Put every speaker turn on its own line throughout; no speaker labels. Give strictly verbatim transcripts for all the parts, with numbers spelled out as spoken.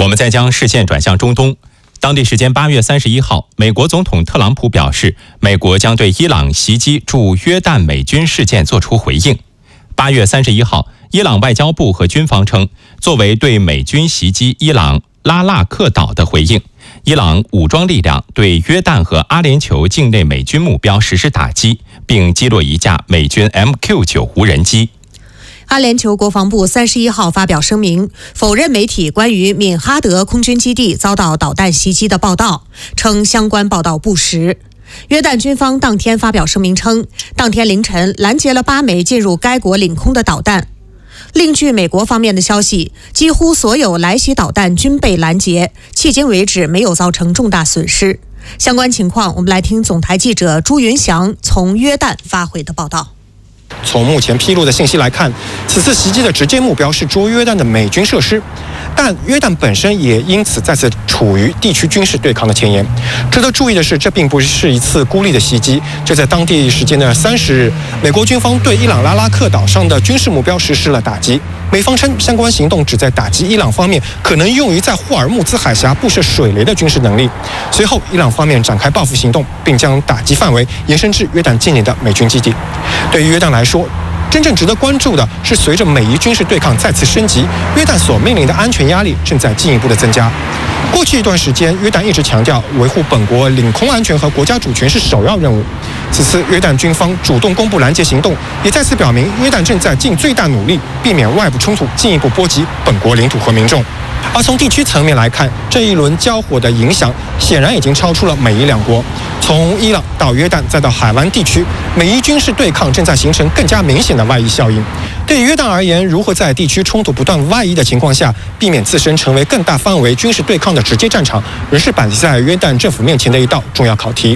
我们再将视线转向中东。当地时间八月三十一号，美国总统特朗普表示，美国将对伊朗袭击驻约旦美军事件作出回应。八月三十一号，伊朗外交部和军方称，作为对美军袭击伊朗拉纳克岛的回应，伊朗武装力量对约旦和阿联酋境内美军目标实施打击，并击落一架美军 M Q 九 无人机。
阿联酋国防部三十一号发表声明，否认媒体关于敏哈德空军基地遭到导弹袭击的报道，称相关报道不实。约旦军方当天发表声明称，当天凌晨拦截了八枚进入该国领空的导弹。另据美国方面的消息，几乎所有来袭导弹均被拦截，迄今为止没有造成重大损失。相关情况，我们来听总台记者朱云祥从约旦发回的报道。
从目前披露的信息来看，此次袭击的直接目标是驻约旦的美军设施，但约旦本身也因此再次处于地区军事对抗的前沿。值得注意的是，这并不是一次孤立的袭击，就在当地时间的三十日，美国军方对伊朗拉拉克岛上的军事目标实施了打击。美方称，相关行动旨在打击伊朗方面可能用于在霍尔木兹海峡布设水雷的军事能力。随后，伊朗方面展开报复行动，并将打击范围延伸至约旦境内的美军基地。对于约旦来说，真正值得关注的是，随着美伊军事对抗再次升级，约旦所面临的安全压力正在进一步的增加。过去一段时间，约旦一直强调维护本国领空安全和国家主权是首要任务。此次约旦军方主动公布拦截行动，也再次表明约旦正在尽最大努力避免外部冲突进一步波及本国领土和民众。而从地区层面来看，这一轮交火的影响显然已经超出了美伊两国。从伊朗到约旦再到海湾地区，美伊军事对抗正在形成更加明显的外溢效应。对于约旦而言，如何在地区冲突不断外溢的情况下，避免自身成为更大范围军事对抗的直接战场，仍是摆在约旦政府面前的一道重要考题。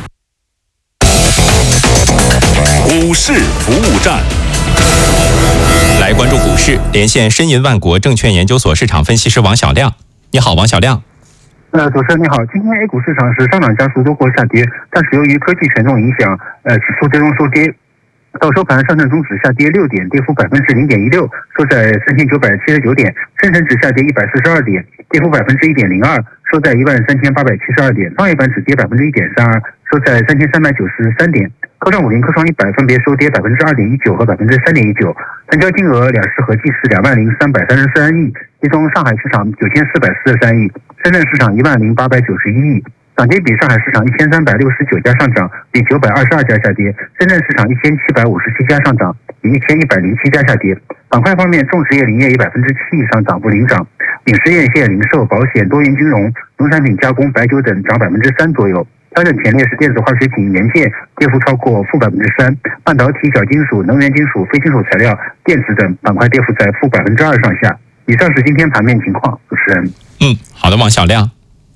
股市服务站，
来关注股市，连线申银万国证券研究所市场分析师王小亮。你好，王小亮。
呃，主持人你好，今天 A 股市场是上涨家数多过下跌，但是由于科技权重影响，呃，指数最终收跌。到收盘，上证综指下跌六点，跌幅百分之零点一六，收在三千九百七十九点；深成指下跌一百四十二点，跌幅百分之一点零二，收在一万三千八百七十二点；创业板指跌百分之一点三二，收在三千三百九十三点；科创五零、科创一百分别收跌百分之二点一九和百分之三点一九，成交金额两市合计是两万零三百三十三亿，其中上海市场九千四百四十三亿，深圳市场一万零八百九十一亿。涨跌比上海市场一千三百六十九家上涨，比九百二十二家下跌；深圳市场一千七百五十七家上涨，比一千一百零七家下跌。板块方面，种植业林业以百分之七以上涨幅领涨，饮食业、零售、保险、多元金融、农产品加工、白酒等涨百分之三左右。调整前列是电子化学品、元件，跌幅超过负百分之三；半导体、小金属、能源金属、非金属材料、电子等板块跌幅在负百分之二上下。以上是今天盘面情况，主持人。
嗯，好的，王小亮。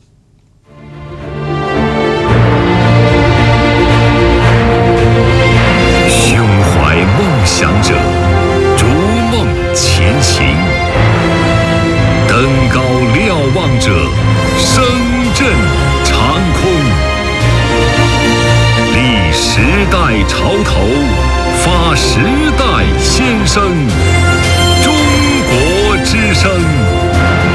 梦想者逐梦前行，登高瞭望者声震长空，立时代潮头，发时代先声，中国之声。